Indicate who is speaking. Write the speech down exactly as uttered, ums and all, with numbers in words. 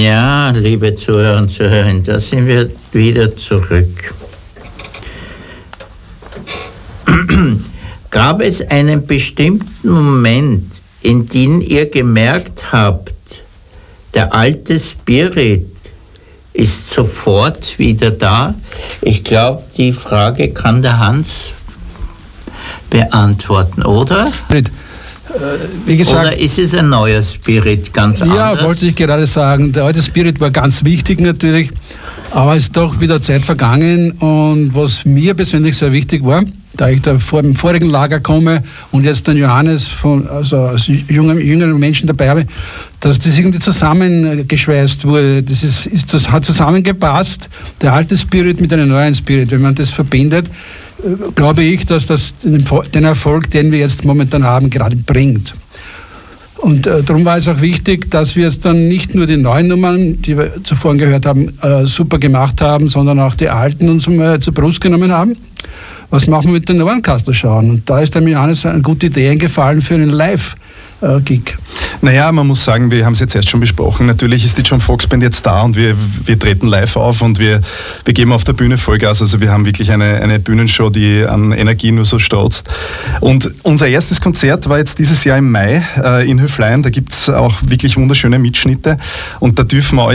Speaker 1: Ja, liebe Zuhörer und Zuhörerinnen, da sind wir wieder zurück. Gab es einen bestimmten Moment, in dem ihr gemerkt habt, der alte Spirit ist sofort wieder da? Ich glaube, die Frage kann der Hans beantworten, oder?
Speaker 2: Wie gesagt,
Speaker 1: oder ist es ein neuer Spirit, ganz
Speaker 2: ja,
Speaker 1: anders?
Speaker 2: Ja, wollte ich gerade sagen. Der alte Spirit war ganz wichtig natürlich, aber es ist doch wieder Zeit vergangen. Und was mir persönlich sehr wichtig war, da ich da vor dem vorigen Lager komme und jetzt den Johannes von, also als jungen, jüngeren Menschen dabei habe, dass das irgendwie zusammengeschweißt wurde. Das, ist, ist, das hat zusammengepasst, der alte Spirit mit einem neuen Spirit. Wenn man das verbindet, glaube ich, dass das den Erfolg, den wir jetzt momentan haben, gerade bringt. Und äh, darum war es auch wichtig, dass wir jetzt dann nicht nur die neuen Nummern, die wir zuvor gehört haben, äh, super gemacht haben, sondern auch die alten uns mal zur Brust genommen haben. Was machen wir mit den neuen Kastelschauern? Und da ist der Johannes eine gute Idee eingefallen für einen Live-Gig.
Speaker 3: Naja, man muss sagen, wir haben es jetzt erst schon besprochen. Natürlich ist die John Foxx Band jetzt da und wir, wir treten live auf und wir, wir geben auf der Bühne Vollgas. Also wir haben wirklich eine, eine Bühnenshow, die an Energie nur so strotzt. Und unser erstes Konzert war jetzt dieses Jahr im Mai äh, in Höflein. Da gibt es auch wirklich wunderschöne Mitschnitte und da dürfen wir euch